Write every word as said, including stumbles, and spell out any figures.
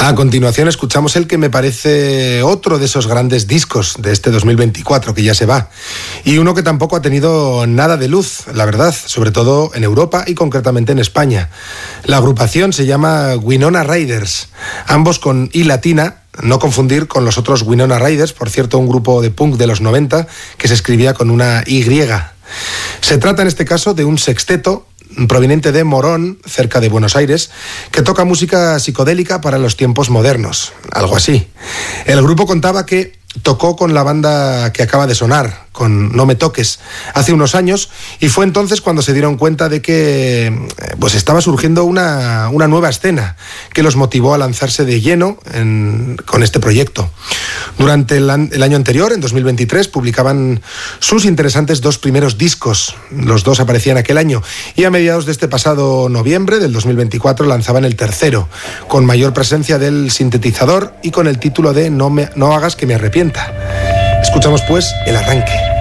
A continuación escuchamos el que me parece otro de esos grandes discos de este dos mil veinticuatro que ya se va, y uno que tampoco ha tenido nada de luz, la verdad, sobre todo en Europa y concretamente en España. La agrupación se llama Winona Riders, ambos con I latina, no confundir con los otros Winona Riders, por cierto, un grupo de punk de los noventa que se escribía con una Y. Se trata en este caso de un sexteto proveniente de Morón, cerca de Buenos Aires, que toca música psicodélica para los tiempos modernos, algo así. El grupo contaba que tocó con la banda que acaba de sonar, con No me toques, hace unos años, y fue entonces cuando se dieron cuenta de que pues estaba surgiendo una, una nueva escena que los motivó a lanzarse de lleno en, con este proyecto. Durante el, el año anterior, en dos mil veintitrés, publicaban sus interesantes dos primeros discos. Los dos aparecían aquel año, y a mediados de este pasado noviembre del dos mil veinticuatro lanzaban el tercero, con mayor presencia del sintetizador y con el título de No, me, no hagas que me arrepienta. Escuchamos pues el arranque.